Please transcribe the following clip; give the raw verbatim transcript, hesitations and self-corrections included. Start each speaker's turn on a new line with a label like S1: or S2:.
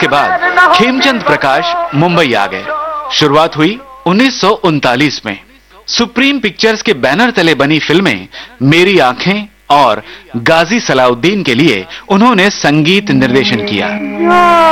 S1: इसके बाद खेमचंद प्रकाश मुंबई आ गए। शुरुआत हुई उन्नीस सौ उनतालीस में। सुप्रीम पिक्चर्स के बैनर तले बनी फिल्में मेरी आंखें और गाजी सलाउद्दीन के लिए उन्होंने संगीत निर्देशन किया।